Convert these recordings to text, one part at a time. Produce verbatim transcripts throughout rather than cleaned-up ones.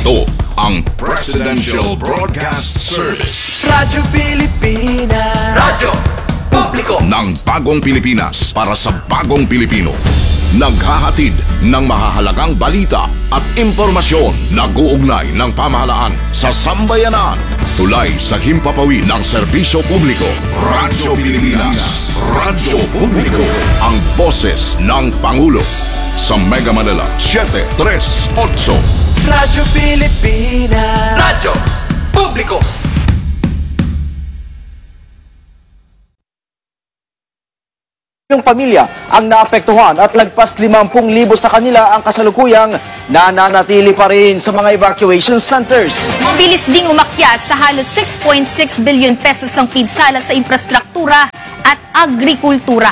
Ito ang Presidential Broadcast Service. Radyo Pilipinas. Radyo Publiko ng bagong Pilipinas para sa bagong Pilipino. Naghahatid ng mahahalagang balita at impormasyon na guugnay ng pamahalaan sa sambayanan. Tulay sa himpapawid ng serbisyo publiko. Radyo Pilipinas. Radyo Publiko. Ang boses ng Pangulo. Sa Mega Manila, seven three eight. Radyo Pilipinas. Radyo Publiko. Yung pamilya ang naapektuhan at lagpas limampu libo sa kanila ang kasalukuyang nananatili pa rin sa mga evacuation centers. Mabilis ding umakyat sa halos six point six billion pesos ang pinsala sa infrastruktura at agrikultura.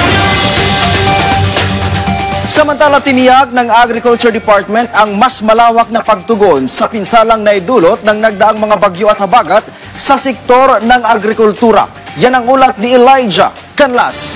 Samantala, tiniyag ng Agriculture Department ang mas malawak na pagtugon sa pinsalang naidulot ng nagdaang mga bagyo at habagat sa sektor ng agrikultura. Yan ang ulat ni Elijah Canlas.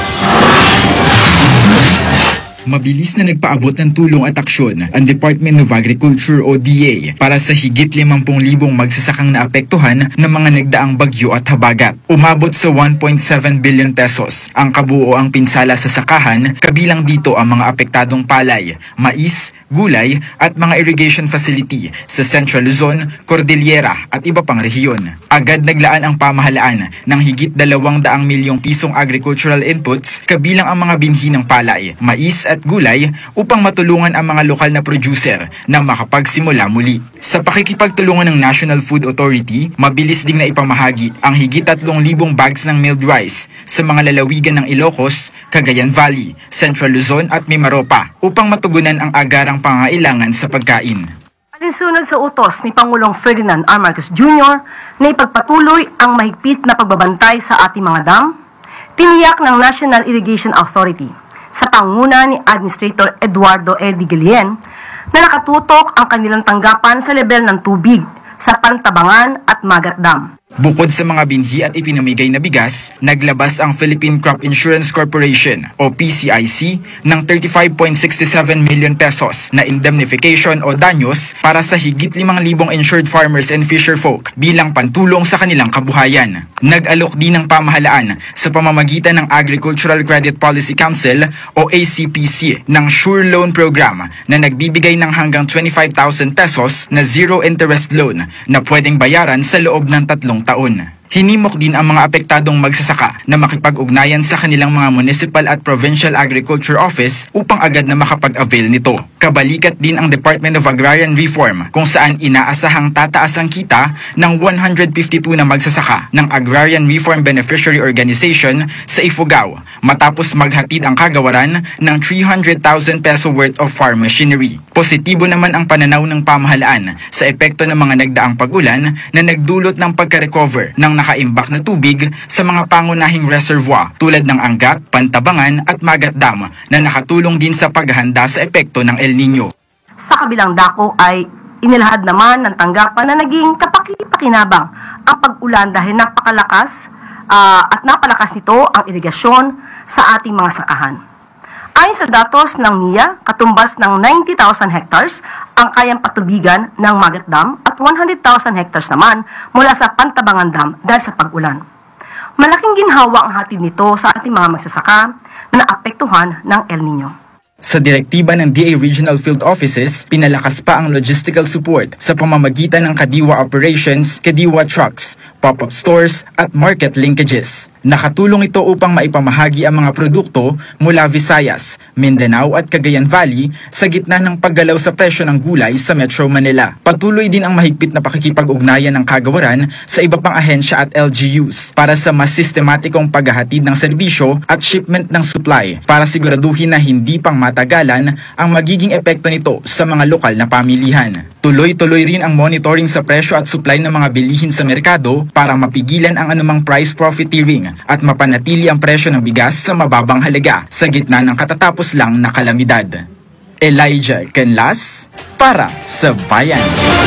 Mabilis na nagpaabot ng tulong at aksyon ang Department of Agriculture o D A para sa higit limampu libong magsasakang naapektuhan ng mga nagdaang bagyo at habagat. Umabot sa one point seven billion pesos ang kabuoang pinsala sa sakahan, kabilang dito ang mga apektadong palay, mais, gulay at mga irrigation facility sa Central Luzon, Cordillera at iba pang rehiyon. Agad naglaan ang pamahalaan ng higit dalawang daang milyong pisong agricultural inputs kabilang ang mga binhi ng palay, mais at gulay upang matulungan ang mga lokal na producer na makapagsimula muli. Sa pakikipagtulungan ng National Food Authority, mabilis ding na ipamahagi ang higit tatlong libong bags ng milled rice sa mga lalawigan ng Ilocos, Cagayan Valley, Central Luzon at Mimaropa upang matugunan ang agarang pangailangan sa pagkain. Alinsunod sa utos ni Pangulong Ferdinand R. Marcos Junior na ipagpatuloy ang mahigpit na pagbabantay sa ating mga dam, tiniyak ng National Irrigation Authority sa panguna ni Administrator Eduardo E. Digilien na nakatutok ang kanilang tanggapan sa level ng tubig sa Pantabangan at Magat Dam. Bukod sa mga binhi at ipinamigay na bigas, naglabas ang Philippine Crop Insurance Corporation o P C I C ng thirty-five point six seven million pesos na indemnification o danyos para sa higit limang libong insured farmers and fisherfolk bilang pantulong sa kanilang kabuhayan. Nag-alok din ng pamahalaan sa pamamagitan ng Agricultural Credit Policy Council o A C P C ng Sure Loan Program na nagbibigay ng hanggang twenty-five thousand pesos na zero interest loan na pwedeng bayaran sa loob ng tatlong taon. Hinimok din ang mga apektadong magsasaka na makipag-ugnayan sa kanilang mga municipal at provincial agriculture office upang agad na makapag-avail nito. Kabalikat din ang Department of Agrarian Reform kung saan inaasahang tataas ang kita ng one hundred fifty-two na magsasaka ng Agrarian Reform Beneficiary Organization sa Ifugao matapos maghatid ang kagawaran ng three hundred thousand peso worth of farm machinery. Positibo naman ang pananaw ng pamahalaan sa epekto ng mga nagdaang pag-ulan na nagdulot ng pagka-recover ng nakaimbak na tubig sa mga pangunahing reservoir tulad ng Angat, Pantabangan at Magat Dam na nakatulong din sa paghahanda sa epekto ng El Nino. Sa kabilang dako ay inilahad naman ng tanggapan na naging kapaki-pakinabang ang pag-ulan dahil napakalakas uh, at napalakas nito ang irigasyon sa ating mga sakahan. Ayon sa datos ng N I A, katumbas ng ninety thousand hectares ang kayang patubigan ng Magat Dam at one hundred thousand hectares naman mula sa Pantabangan Dam dahil sa pag-ulan. Malaking ginhawa ang hatid nito sa ating mga magsasaka na naapektuhan ng El Nino. Sa direktiba ng D A Regional Field Offices, pinalakas pa ang logistical support sa pamamagitan ng Kadiwa Operations, Kadiwa Trucks, pop-up stores at market linkages. Nakatulong ito upang maipamahagi ang mga produkto mula Visayas, Mindanao at Cagayan Valley sa gitna ng paggalaw sa presyo ng gulay sa Metro Manila. Patuloy din ang mahigpit na pakikipag-ugnayan ng kagawaran sa iba pang ahensya at L G Us para sa mas sistematikong paghahatid ng serbisyo at shipment ng supply para siguraduhin na hindi pang matagalan ang magiging epekto nito sa mga lokal na pamilihan. Tuloy-tuloy rin ang monitoring sa presyo at supply ng mga bilihin sa merkado para mapigilan ang anumang price profiteering at mapanatili ang presyo ng bigas sa mababang halaga sa gitna ng katatapos lang na kalamidad. Elijah Canlas para sa Bayan.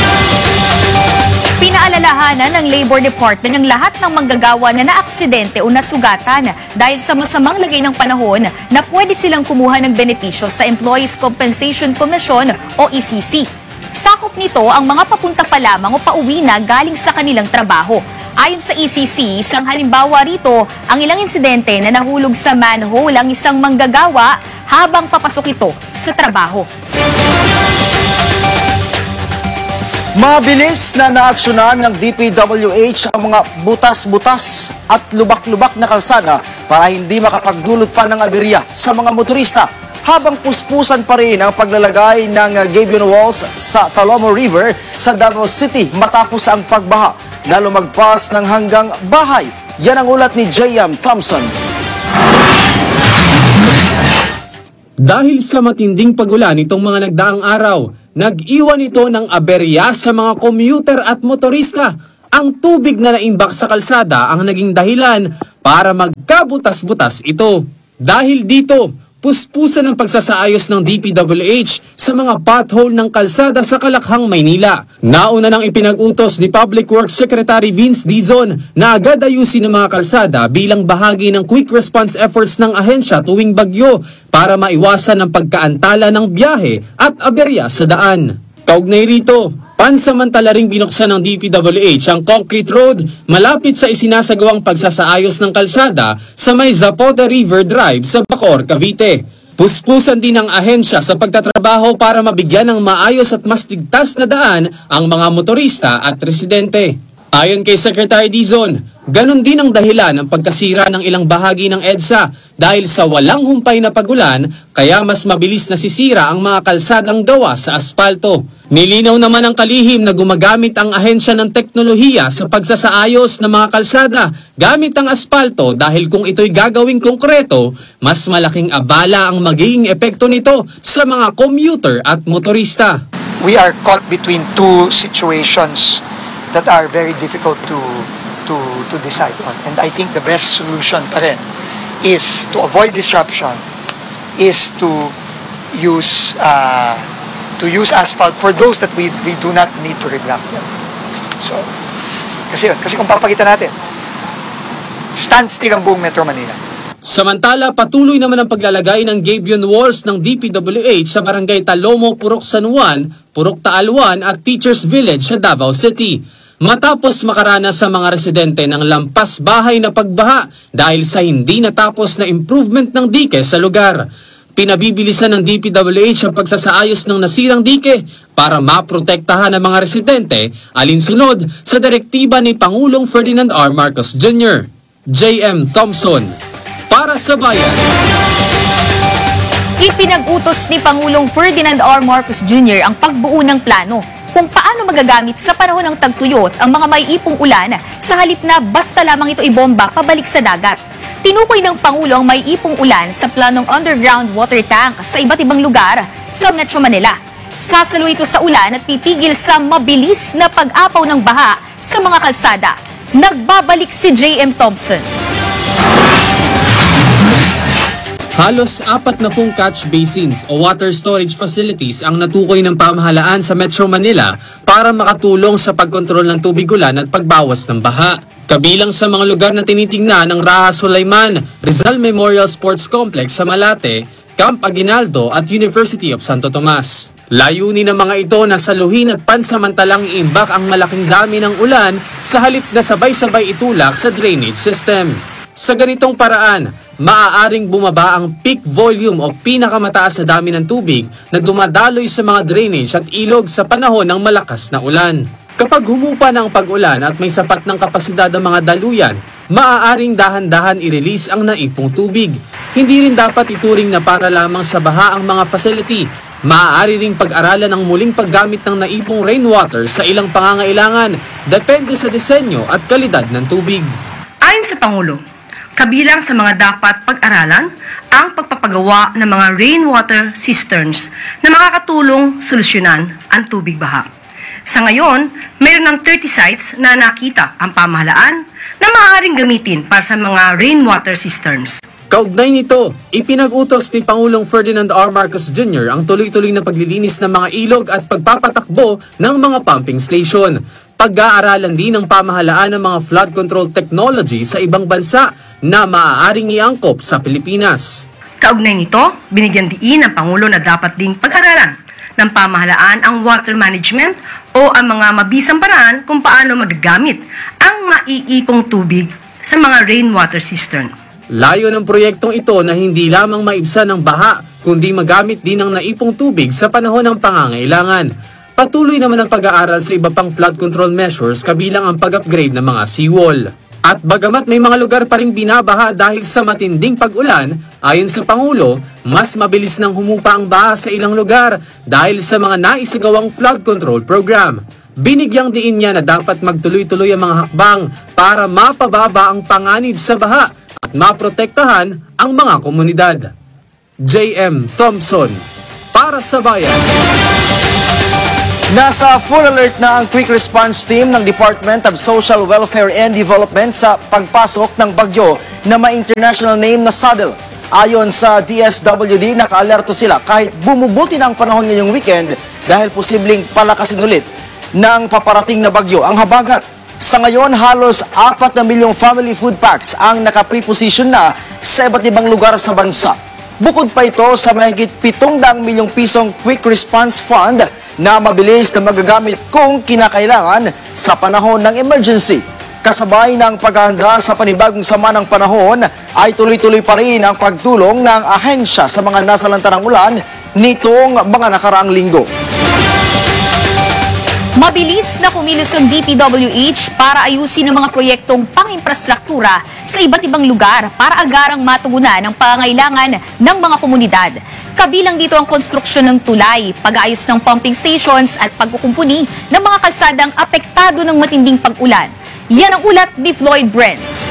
Pinaalalahanan ng Labor Department ang lahat ng manggagawa na naaksidente o nasugatan dahil sa masamang lagay ng panahon na pwede silang kumuha ng benepisyo sa Employees Compensation Commission o E C C. Sakop nito ang mga papunta pa lamang o pauwi na galing sa kanilang trabaho. Ayon sa E C C, isang halimbawa rito ang ilang insidente na nahulog sa manhole ang isang manggagawa habang papasok ito sa trabaho. Mabilis na naaksyonan ng D P W H ang mga butas-butas at lubak-lubak na kalsada para hindi makapagdulot pa ng aberya sa mga motorista. Habang puspusan pa rin ang paglalagay ng gabion walls sa Talomo River sa Davao City matapos ang pagbaha na lumagpas ng hanggang bahay. Yan ang ulat ni J M Thompson. Dahil sa matinding pagulan itong mga nagdaang araw, nag-iwan ito ng aberya sa mga commuter at motorista. Ang tubig na naimbak sa kalsada ang naging dahilan para magkabutas-butas ito. Dahil dito, puspusan ang pagsasaayos ng D P W H sa mga pothole ng kalsada sa Kalakhang, Maynila. Nauna nang ipinag-utos ni Public Works Secretary Vince Dizon na agad ayusin ang mga kalsada bilang bahagi ng quick response efforts ng ahensya tuwing bagyo para maiwasan ang pagkaantala ng biyahe at aberya sa daan. Kaugnay rito, pansamantala ring binuksan ng D P W H ang concrete road malapit sa isinasagawang pagsasaayos ng kalsada sa may Zapote River Drive sa Bacoor, Cavite. Puspusan din ang ahensya sa pagtatrabaho para mabigyan ng maayos at mas ligtas na daan ang mga motorista at residente. Ayon kay Secretary Dizon, ganun din ang dahilan ng pagkasira ng ilang bahagi ng EDSA dahil sa walang humpay na pagulan kaya mas mabilis nasisira ang mga kalsadang gawa sa asfalto. Nilinaw naman ang kalihim na gumagamit ang ahensya ng teknolohiya sa pagsasaayos ng mga kalsada gamit ang asfalto dahil kung ito'y gagawing konkreto, mas malaking abala ang magiging epekto nito sa mga commuter at motorista. We are caught between two situations that are very difficult to to to decide on, and I think the best solution pa rin is to avoid disruption is to use uh, to use asphalt for those that we we do not need to reblock them. So kasi yun, kasi kung papagitan natin, standstill ang buong Metro Manila. Samantala, patuloy naman ang paglalagay ng gabion walls ng D P W H sa barangay Talomo, Purok San Juan, Purok Taalwan at Teachers Village sa Davao City. Matapos makaranas sa mga residente ng lampas bahay na pagbaha dahil sa hindi natapos na improvement ng dike sa lugar. Pinabibilisan ng D P W H ang pagsasaayos ng nasirang dike para maprotektahan ang mga residente alinsunod sa direktiba ni Pangulong Ferdinand R. Marcos Junior J M Thompson, para sa Bayan. Ipinag-utos ni Pangulong Ferdinand R. Marcos Junior ang pagbuo ng plano kung paano magagamit sa panahon ng tagtuyot ang mga may ipong ulan sa halip na basta lamang ito ibomba pabalik sa dagat. Tinukoy ng Pangulo ang may ipong ulan sa planong underground water tank sa iba't ibang lugar sa Metro Manila. Sasalo ito sa ulan at pipigil sa mabilis na pag-apaw ng baha sa mga kalsada. Nagbabalik si J M Thompson. Halos apat na pong catch basins o water storage facilities ang natukoy ng pamahalaan sa Metro Manila para makatulong sa pagkontrol ng tubig ulan at pagbawas ng baha. Kabilang sa mga lugar na tinitingnan ng Raha Sulaiman, Rizal Memorial Sports Complex sa Malate, Camp Aguinaldo at University of Santo Tomas. Layunin ng mga ito na saluhin at pansamantalang iimbak ang malaking dami ng ulan sa halip na sabay-sabay itulak sa drainage system. Sa ganitong paraan, maaaring bumaba ang peak volume o pinakamataas na dami ng tubig na dumadaloy sa mga drainage at ilog sa panahon ng malakas na ulan. Kapag humupa na ang pag-ulan at may sapat ng kapasidad ang mga daluyan, maaaring dahan-dahan i-release ang naipong tubig. Hindi rin dapat ituring na para lamang sa baha ang mga facility. Maaari ring pag-aralan ang muling paggamit ng naipong rainwater sa ilang pangangailangan, depende sa disenyo at kalidad ng tubig. Ayon sa Pangulo, kabilang sa mga dapat pag-aralan ang pagpapagawa ng mga rainwater cisterns na makakatulong solusyonan ang tubig baha. Sa ngayon, mayroon ng thirty sites na nakita ang pamahalaan na maaaring gamitin para sa mga rainwater cisterns. Kaugnay nito, ipinag-utos ni Pangulong Ferdinand R. Marcos Junior ang tuloy-tuloy na paglilinis ng mga ilog at pagpapatakbo ng mga pumping station. Pag-aaralan din ng pamahalaan ng mga flood control technology sa ibang bansa na maaaring iangkop sa Pilipinas. Kaugnay nito, binigyan diin ng Pangulo na dapat ding pag-aralan ng pamahalaan ang water management o ang mga mabisang paraan kung paano magagamit ang maiipong tubig sa mga rainwater cistern. Layo ng proyektong ito na hindi lamang maibsan ng baha, kundi magamit din ang naipong tubig sa panahon ng pangangailangan. Patuloy naman ang pag-aaral sa iba pang flood control measures kabilang ang pag-upgrade ng mga seawall. At bagamat may mga lugar pa ring binabaha dahil sa matinding pag-ulan, ayon sa Pangulo, mas mabilis nang humupa ang baha sa ilang lugar dahil sa mga naisagawang flood control program. Binigyang diin niya na dapat magtuloy-tuloy ang mga hakbang para mapababa ang panganib sa baha at maprotektahan ang mga komunidad. J M Thompson, para sa Bayan. Nasa full alert na ang quick response team ng Department of Social Welfare and Development sa pagpasok ng bagyo na may international name na Saddle. Ayon sa D S W D, naka-alerto sila kahit bumubuti na ang panahon ngayong weekend dahil posibleng palakasin ulit ng paparating na bagyo ang habagat. Sa ngayon, halos apat na milyong family food packs ang naka-preposition na sa iba't ibang lugar sa bansa. Bukod pa ito sa mahigit pitong daang milyong pisong quick response fund na mabilis na magagamit kung kinakailangan sa panahon ng emergency. Kasabay ng paghahanda sa panibagong sama ng panahon ay tuloy-tuloy pa rin ang pagtulong ng ahensya sa mga nasalanta ng ulan nitong mga nakaraang linggo. Mabilis na kumilos ang D P W H para ayusin ang mga proyektong pang-infrastruktura sa iba't ibang lugar para agarang matugunan ang pangangailangan ng mga komunidad. Kabilang dito ang konstruksyon ng tulay, pag-aayos ng pumping stations at pagkukumpuni ng mga kalsadang apektado ng matinding pag-ulan. Yan ang ulat ni Floyd Brents.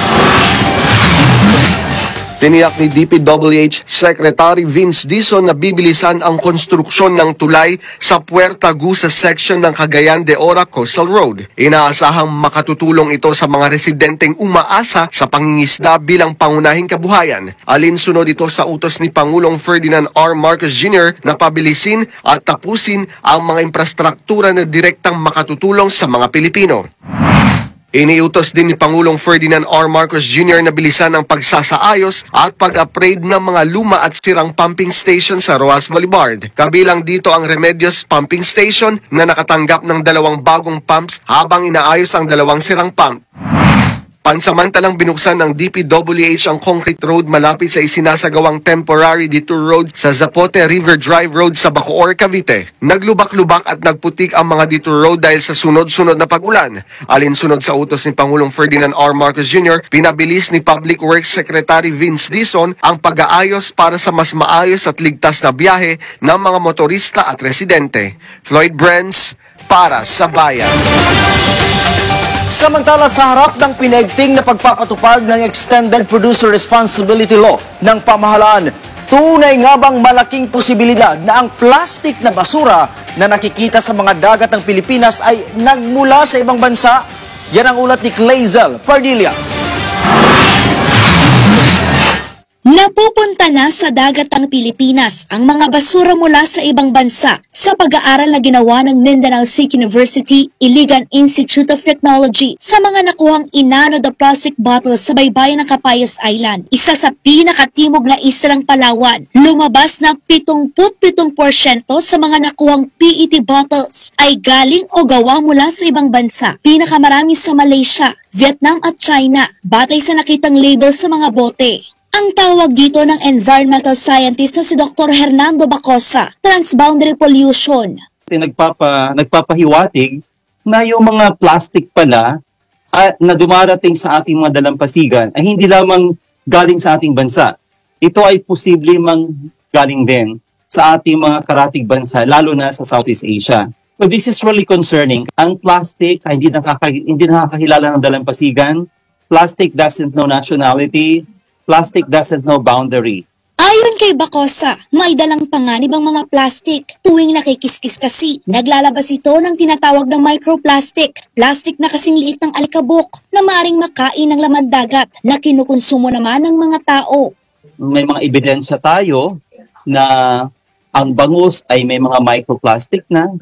Tiniyak ni D P W H Secretary Vince Dizon na bibilisan ang konstruksyon ng tulay sa Puerta Gusa section ng Cagayan de Ora Coastal Road. Inaasahang makatutulong ito sa mga residenteng umaasa sa pangingisda bilang pangunahing kabuhayan. Alinsunod ito sa utos ni Pangulong Ferdinand R. Marcos Junior na pabilisin at tapusin ang mga infrastruktura na direktang makatutulong sa mga Pilipino. Iniutos din ni Pangulong Ferdinand R. Marcos Junior na bilisan ang pagsasaayos at pag-upgrade ng mga luma at sirang pumping station sa Roas Boulevard. Kabilang dito ang Remedios Pumping Station na nakatanggap ng dalawang bagong pumps habang inaayos ang dalawang sirang pump. Pansamantalang binuksan ng D P W H ang concrete road malapit sa isinasagawang temporary detour road sa Zapote River Drive Road sa Bacoor, Cavite. Naglubak-lubak at nagputik ang mga detour road dahil sa sunod-sunod na pag-ulan. Alinsunod sa utos ni Pangulong Ferdinand R. Marcos Junior, pinabilis ni Public Works Secretary Vince Dizon ang pag-aayos para sa mas maayos at ligtas na biyahe ng mga motorista at residente. Floyd Brents, para sa Bayan. Samantala, sa harap ng pinaigting na pagpapatupad ng Extended Producer Responsibility Law ng pamahalaan, tunay nga bang malaking posibilidad na ang plastic na basura na nakikita sa mga dagat ng Pilipinas ay nagmula sa ibang bansa? Yan ang ulat ni Clazel Pardilla. Napupunta na sa dagat ng Pilipinas ang mga basura mula sa ibang bansa sa pag-aaral na ginawa ng Mindanao State University Iligan Institute of Technology sa mga nakuhang inanod na plastic bottles sa baybayin ng Capayas Island. Isa sa pinakatimog na isla ng Palawan, lumabas na pitungputpitong porsyento sa mga nakuhang P E T bottles ay galing o gawa mula sa ibang bansa. Pinakamarami sa Malaysia, Vietnam at China, batay sa nakitang label sa mga bote. Ang tawag dito ng environmental scientist na si Doctor Hernando Bacosa, transboundary pollution. Nagpapa, nagpapahiwatig na yung mga plastic pala uh, na dumarating sa ating mga dalampasigan ay hindi lamang galing sa ating bansa. Ito ay posible mang galing din sa ating mga karatig bansa, lalo na sa Southeast Asia. So this is really concerning. Ang plastic ay hindi, nakaka, hindi nakakahilala ng dalampasigan. Plastic doesn't know nationality. Plastic doesn't know boundary. Ayon kay Bacosa, may dalang panganib ang mga plastic. Tuwing nakikiskis kasi, naglalabas ito ng tinatawag ng microplastic. Plastic na kasing liit ng alikabok na maaaring makain ng laman dagat na kinukonsumo naman ng mga tao. May mga ebidensya tayo na ang bangus ay may mga microplastic na.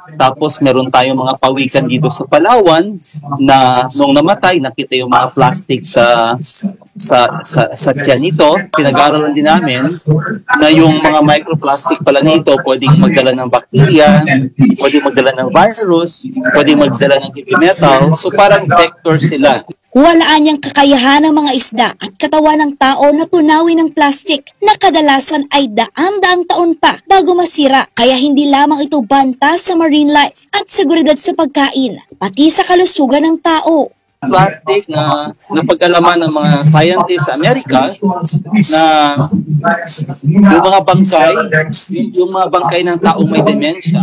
Tapos meron tayong mga pawikan dito sa Palawan na nung namatay, nakita yung mga plastic sa sa sa, sa tiyan nito. Pinag-aaralan din namin na yung mga microplastic pala nito pwedeng magdala ng bacteria, pwedeng magdala ng virus, pwedeng magdala ng heavy metal. So parang vector sila. Walaan niyang kakayahan ng mga isda at katawan ng tao na tunawin ng plastik na kadalasan ay daan-daang taon pa bago masira, kaya hindi lamang ito banta sa marine life at seguridad sa pagkain, pati sa kalusugan ng tao. Plastic na napag-alaman ng mga scientists sa Amerika na yung mga bangkay, yung, yung mga bangkay ng taong may dementia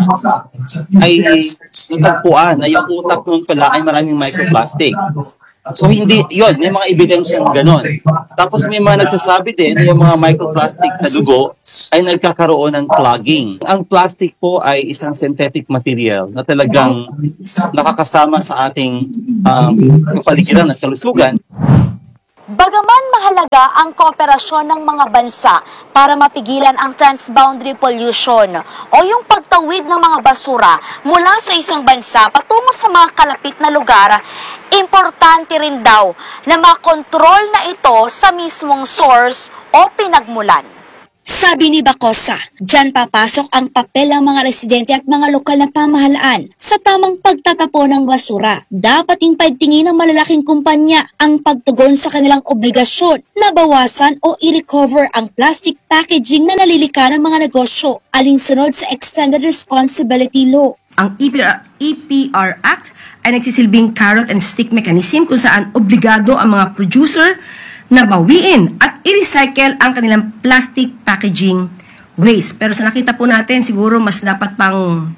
ay natagpuan na yung utak nun pala ay maraming microplastic. So hindi, yun, may mga ebidensyang ganon. Tapos may mga nagsasabi din na yung mga microplastics sa dugo ay nagkakaroon ng clogging. Ang plastic po ay isang synthetic material na talagang nakakasama sa ating um, kapaligiran at kalusugan. Bagaman mahalaga ang kooperasyon ng mga bansa para mapigilan ang transboundary pollution o yung pagtawid ng mga basura mula sa isang bansa patungo sa mga kalapit na lugar, importante rin daw na makontrol na ito sa mismong source o pinagmulan. Sabi ni Bacosa, diyan papasok ang papel ng mga residente at mga lokal na pamahalaan sa tamang pagtatapon ng basura. Dapat yung pagtingin ng malalaking kumpanya ang pagtugon sa kanilang obligasyon na bawasan o i-recover ang plastic packaging na nalilika ng mga negosyo alinsunod sa Extended Responsibility Law. Ang E P R, E P R Act ay nagsisilbing carrot and stick mechanism kung saan obligado ang mga producer na bawiin at i-recycle ang kanilang plastic packaging waste. Pero sa nakita po natin, siguro mas dapat pang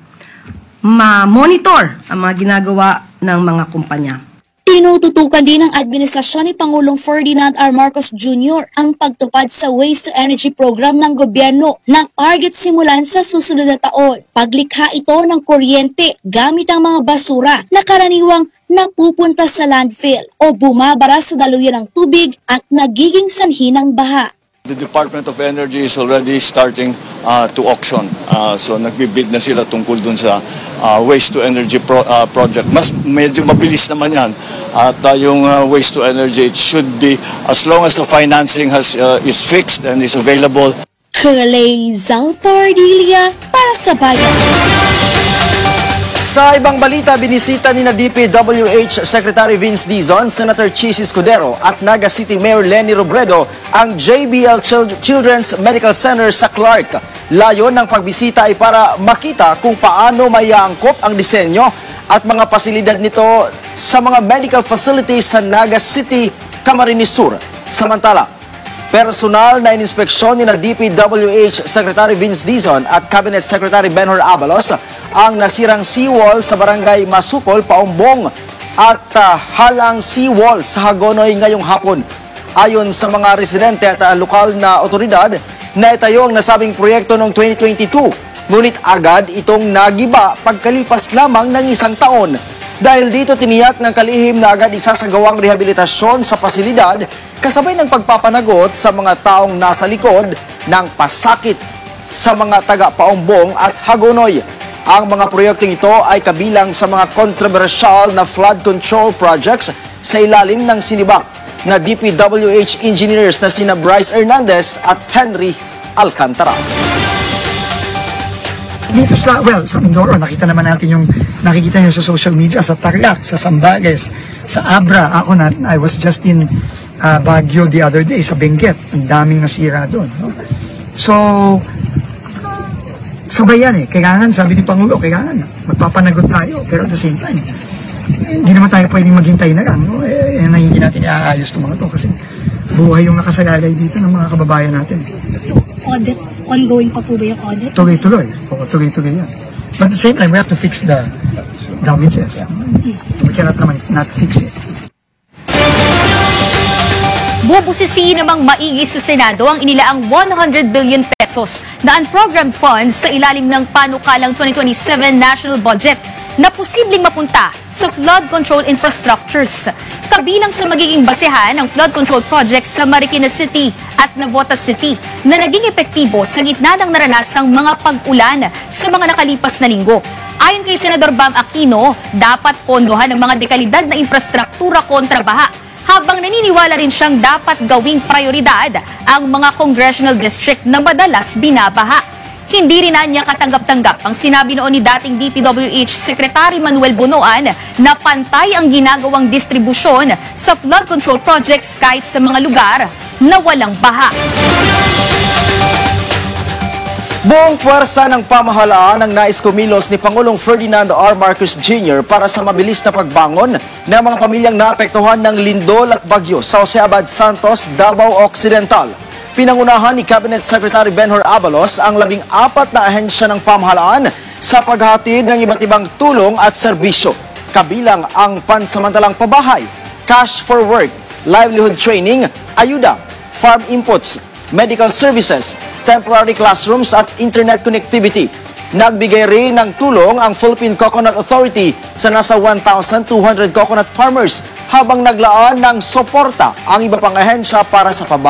ma-monitor ang mga ginagawa ng mga kumpanya. Tinututukan din ng administrasyon ni Pangulong Ferdinand R. Marcos Junior ang pagtupad sa Waste to Energy program ng gobyerno na target simulan sa susunod na taon. Paglikha ito ng kuryente gamit ang mga basura na karaniwang napupunta sa landfill o bumabara sa daluyan ng tubig at nagiging sanhi ng baha. The Department of Energy is already starting uh, to auction. Uh, so nagbibid na sila tungkol dun sa uh, waste to energy pro, uh, project. Mas medyo mabilis naman yan. At uh, yung uh, waste to energy, it should be, as long as the financing has uh, is fixed and is available. Kalay Zalpardilia para sa bayan. Sa ibang balita, binisita ni na D P W H Secretary Vince Dizon, Senator Chis Escudero at Naga City Mayor Lenny Robredo ang J B L Children's Medical Center sa Clark. Layon ng pagbisita ay para makita kung paano maiaangkop ang disenyo at mga pasilidad nito sa mga medical facilities sa Naga City, Camarines Sur. Samantala, personal na ininspeksyon ni na D P W H Secretary Vince Dizon at Cabinet Secretary Benhur Abalos ang nasirang seawall sa barangay Masukol, Paumbong at uh, halang seawall sa Hagonoy ngayong hapon. Ayon sa mga residente at uh, lokal na otoridad, naitayo ang nasabing proyekto noong twenty twenty-two. Ngunit agad itong nagiba pagkalipas lamang ng isang taon. Dahil dito tiniyak ng kalihim na agad isasagawang rehabilitasyon sa pasilidad kasabay ng pagpapanagot sa mga taong nasa likod ng pasakit sa mga taga-Paumbong at Hagonoy. Ang mga proyektong ito ay kabilang sa mga kontrobersyal na flood control projects sa ilalim ng sinibak na D P W H engineers na sina Bryce Hernandez at Henry Alcantara. Dito sa, well, sa Mindoro, nakita naman natin yung, nakikita nyo sa social media, sa Tarlac, sa Zambales, sa Abra. Ako na, I was just in uh, Baguio the other day, sa Benguet. Ang daming nasira doon. No? So, sabay yan eh. Kailangan, sabi ni Pangulo, kailangan, magpapanagot tayo. Pero at the same time, hindi naman tayo pwedeng maghintay na lang. No? Eh, eh, na hindi natin iaayos itong mga to kasi buhay yung nakasalalay dito ng mga kababayan natin. Audit, ongoing pa po ba yung audit? Tuloy-tuloy. Oo, tuloy-tuloy yan. But at the same time, we have to fix the damages. We cannot naman not fix it. Bubusisiin namang maigi sa Senado ang inilaang one hundred billion pesos na unprogrammed funds sa ilalim ng panukalang twenty twenty-seven national budget na posibleng mapunta sa flood control infrastructures. Kabilang sa magiging basehan ng flood control projects sa Marikina City at Navotas City na naging epektibo sa gitna ng naranasang mga pag-ulan sa mga nakalipas na linggo. Ayon kay Senador Bam Aquino, dapat pondohan ng mga dekalidad na infrastruktura kontra baha, habang naniniwala rin siyang dapat gawing prioridad ang mga congressional district na madalas binabaha. Hindi rin niya katanggap-tanggap ang sinabi noon ni dating D P W H Secretary Manuel Bunoan na pantay ang ginagawang distribusyon sa flood control projects kahit sa mga lugar na walang baha. Buong puwersa ng pamahalaan ang nais kumilos ni Pangulong Ferdinand R. Marcos Junior para sa mabilis na pagbangon ng mga pamilyang naapektuhan ng lindol at bagyo sa Jose Abad Santos, Davao Occidental. Pinangunahan ni Cabinet Secretary Benhur Abalos ang labing apat na ahensya ng pamahalaan sa paghatid ng iba't ibang tulong at serbisyo, kabilang ang pansamantalang pabahay, cash for work, livelihood training, ayuda, farm inputs, medical services, temporary classrooms at internet connectivity. Nagbigay rin ng tulong ang Philippine Coconut Authority sa nasa one thousand two hundred coconut farmers habang naglaan ng suporta ang iba pang ahensya para sa pabahay.